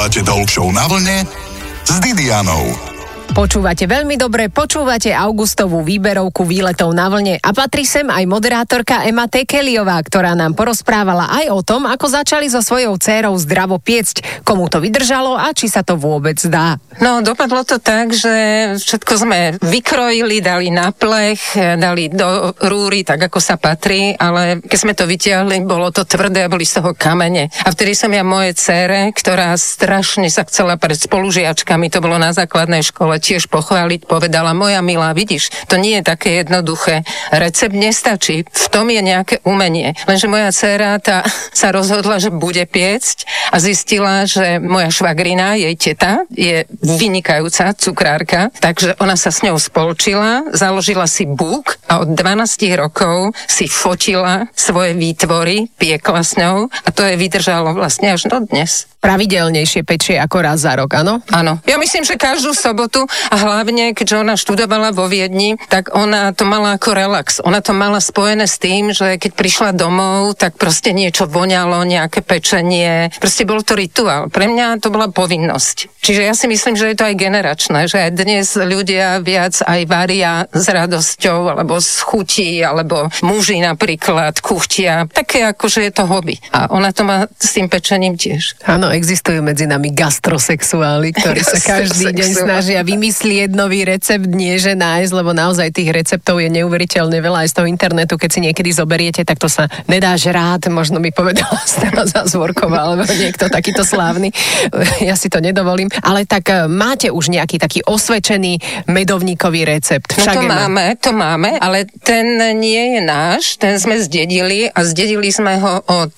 Počúvate Talk Show Na vlne s Didianou. Počúvate veľmi dobre, počúvate augustovú výberovku výletov na vlne a patrí sem aj moderátorka Ema Tekeliová, ktorá nám porozprávala aj o tom, ako začali so svojou dcérou zdravo piecť, komu to vydržalo a či sa to vôbec dá. No, dopadlo to tak, že všetko sme vykrojili, dali na plech, dali do rúry, tak ako sa patrí, ale keď sme to vytiahli, bolo to tvrdé a boli z toho kamene. A vtedy som ja mojej dcére, ktorá strašne sa chcela pred spolužiačkami, to bolo na základnej škole, tiež pochváliť, povedala: moja milá, vidíš, to nie je také jednoduché. Recept nestačí, v tom je nejaké umenie. Lenže moja dcéra sa rozhodla, že bude piecť a zistila, že moja švagrina, jej teta, je vynikajúca cukrárka, takže ona sa s ňou spolčila, založila si búk a od 12 rokov si fotila svoje výtvory, piekla s ňou a to jej vydržalo vlastne až do dnes. Pravidelnejšie pečie ako raz za rok, áno? Áno. Ja myslím, že každú sobotu a hlavne, keďže ona študovala vo Viedni, tak ona to mala ako relax. Ona to mala spojené s tým, že keď prišla domov, tak proste niečo voňalo, nejaké pečenie. Proste bol to rituál. Pre mňa to bola povinnosť. Čiže ja si myslím, že je to aj generačné, že aj dnes ľudia viac aj varia s radosťou, alebo z chutí, alebo muži napríklad kuchtia. Také ako, že je to hobby. A ona to má s tým pečením tiež. Áno, existujú medzi nami gastrosexuáli, ktorí sa každý deň snažia vymyslieť nový recept, nie že nájsť, lebo naozaj tých receptov je neuveriteľne veľa aj z toho internetu. Keď si niekedy zoberiete, tak to sa nedá žrát, možno mi povedala Stella Zázvorková, alebo niekto takýto slávny. Ja si to nedovolím. Ale tak máte už nejaký taký osvedčený medovníkový recept? No to máme, ale ten nie je náš, ten sme zdedili a zdedili sme ho od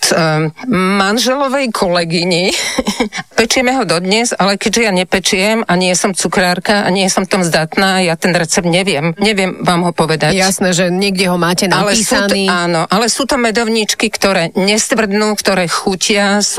manželovej kolegyni. Pečieme ho dodnes, ale keďže ja nepečiem a nie som cukrárka a nie som tom zdatná, ja ten recept neviem vám ho povedať. Jasné, že niekde ho máte napísaný. Ale sú to medovníčky, ktoré nestvrdnú, ktoré chutia,